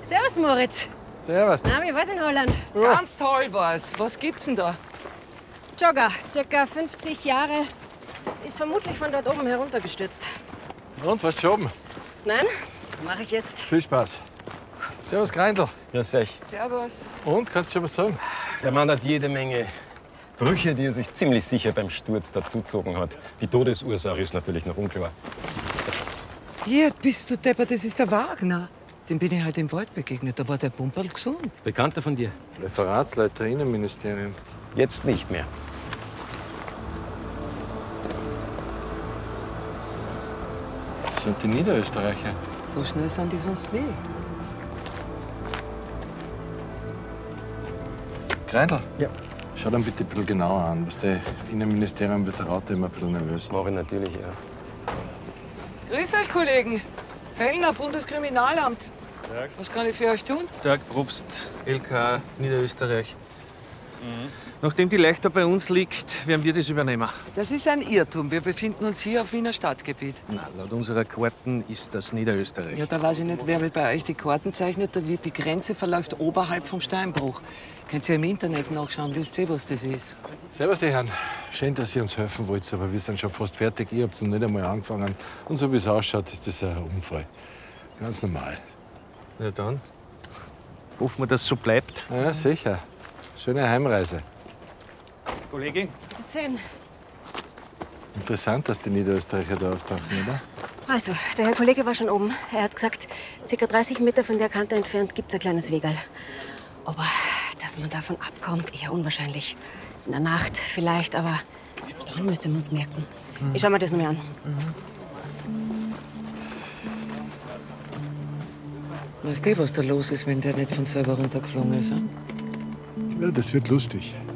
Servus, Moritz. Servus. Na, wie war's in Holland? Ja. Ganz toll war's. Was gibt's denn da? Jogger, circa 50 Jahre, ist vermutlich von dort oben heruntergestürzt. Und, was oben? Nein, mache ich jetzt. Viel Spaß. Servus, Greindl. Grüß euch. Servus. Und, kannst du schon was sagen? Der Mann hat jede Menge Brüche, die er sich ziemlich sicher beim Sturz dazugezogen hat. Die Todesursache ist natürlich noch unklar. Hier bist du Depper, das ist der Wagner. Dem bin ich heute im Wald begegnet. Da war der Pumperl gesund. Bekannter von dir? Referatsleiter Innenministerium. Jetzt nicht mehr. Das sind die Niederösterreicher. So schnell sind die sonst nie. Greindl? Ja. Schau dann bitte ein bisschen genauer an. Das Innenministerium wird der Raute immer ein bisschen nervös. Mache ich natürlich, ja. Grüß euch, Kollegen. Fellner, Bundeskriminalamt. Was kann ich für euch tun? Tag, Probst, LK, Niederösterreich. Nachdem die Leichter bei uns liegt, werden wir das übernehmen. Das ist ein Irrtum. Wir befinden uns hier auf Wiener Stadtgebiet. Na, laut unserer Karten ist das Niederösterreich. Ja, da weiß ich nicht, wer bei euch die Karten zeichnet. Da wird die Grenze verläuft oberhalb vom Steinbruch. Könnt ihr im Internet nachschauen, wisst ihr, was das ist. Servus, die Herren. Schön, dass ihr uns helfen wollt, aber wir sind schon fast fertig. Ihr habt noch nicht einmal angefangen. Und so wie es ausschaut, ist das ein Unfall. Ganz normal. Ja, dann. Hoffen wir, dass es so bleibt. Ja, sicher. Schöne Heimreise. Kollegin? Bitte sehen. Interessant, dass die Niederösterreicher da auftauchen, oder? Also, der Herr Kollege war schon oben. Er hat gesagt, ca. 30 Meter von der Kante entfernt gibt's ein kleines Wegerl. Aber dass man davon abkommt, eher unwahrscheinlich. In der Nacht vielleicht, aber selbst dann müsste man es merken. Ich schau mir das noch mal an. Weißt du, was da los ist, wenn der nicht von selber runtergeflogen ist? Hm? Ja, das wird lustig.